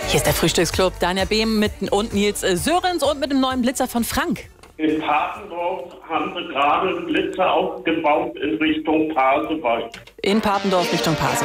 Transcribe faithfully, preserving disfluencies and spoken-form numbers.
Hier ist der Frühstücksclub. Daniel Behm mit, und Nils Sörens und mit dem neuen Blitzer von Frank. In Papendorf haben sie gerade einen Blitzer aufgebaut in Richtung Pasewalk. In Papendorf Richtung Pasewalk.